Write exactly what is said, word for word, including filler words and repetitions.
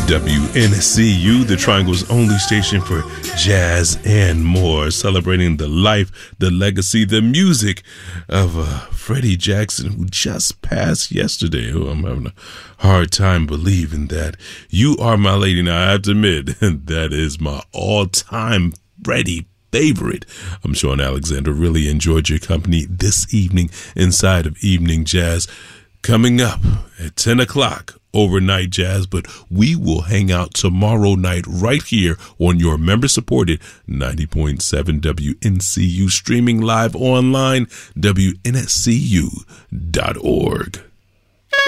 W N C U, the Triangle's only station for jazz and more, celebrating the life, the legacy, the music of uh, Freddie Jackson, who just passed yesterday. Oh, I'm having a hard time believing that. You Are My Lady. Now, I have to admit, that is my all-time Freddie favorite. I'm Sean Alexander. Really enjoyed your company this evening inside of Evening Jazz. Coming up at ten o'clock, Overnight Jazz, but we will hang out tomorrow night right here on your member-supported ninety point seven W N C U, streaming live online, W N S C U dot org.